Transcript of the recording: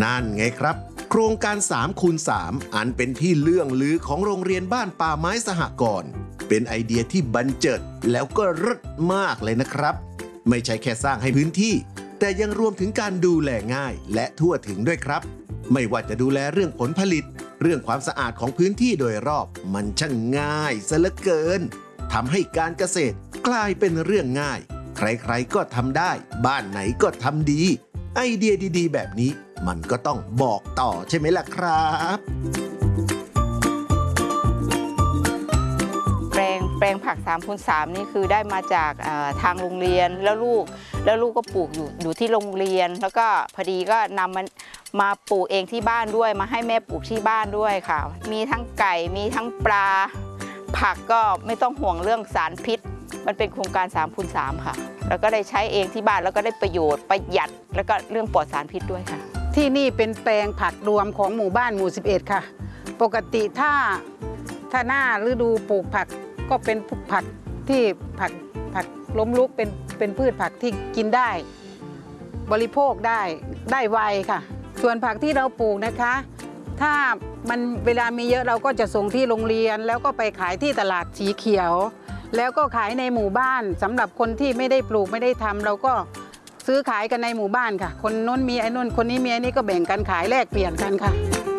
นั่นไงครับโครงการ3 คูณ 3อันเป็นที่เลื่องลือของโรงเรียนบ้านป่าไม้สหกรณ์เป็นไอเดียที่บันเจิดแล้วก็เลิศมากเลยนะครับไม่ใช่แค่สร้างให้พื้นที่แต่ยังรวมถึงการดูแลง่ายและทั่วถึงด้วยครับไม่ว่าจะดูแลเรื่องผลผลิตเรื่องความสะอาดของพื้นที่โดยรอบมันช่างง่ายซะเหลือเกินทำให้การเกษตรกลายเป็นเรื่องง่ายใครๆก็ทำได้บ้านไหนก็ทำดีไอเดียดีๆแบบนี้มันก็ต้องบอกต่อใช่ไหมล่ะครับแปลงผัก3 คูณ 3นี่คือได้มาจากทางโรงเรียนแล้วลูกก็ปลูกอยู่ที่โรงเรียนแล้วก็พอดีก็นำมันมาปลูกเองที่บ้านด้วยมาให้แม่ปลูกที่บ้านด้วยค่ะมีทั้งไก่มีทั้งปลาผักก็ไม่ต้องห่วงเรื่องสารพิษมันเป็นโครงการ3 คูณ 3ค่ะแล้วก็ได้ใช้เองที่บ้านแล้วก็ได้ประโยชน์ประหยัดแล้วก็เรื่องปลอดสารพิษด้วยค่ะที่นี่เป็นแปลงผักรวมของหมู่บ้านหมู่11ค่ะปกติถ้าหน้าฤดูปลูกผักก็เป็นผักที่ผักล้มลุกเป็นพืชผักที่กินได้บริโภคได้ไวค่ะส่วนผักที่เราปลูกนะคะถ้ามันเวลามีเยอะเราก็จะส่งที่โรงเรียนแล้วก็ไปขายที่ตลาดสีเขียวแล้วก็ขายในหมู่บ้านสำหรับคนที่ไม่ได้ปลูกไม่ได้ทำเราก็ซื้อขายกันในหมู่บ้านค่ะคนโน้นมีไอ้โน้นคนนี้มีไอ้นี่ก็แบ่งกันขายแลกเปลี่ยนกันค่ะ